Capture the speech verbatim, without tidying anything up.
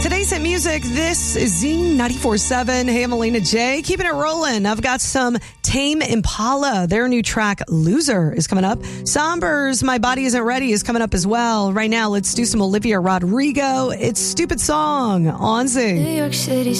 Today's hit music, this is Z ninety-four point seven. Hey, I'm Alina J. Keeping it rolling. I've got some Tame Impala. Their new track, Loser, is coming up. Sombers, My Body Isn't Ready, is coming up as well. Right now, let's do some Olivia Rodrigo. It's Stupid Song on Z. New York City.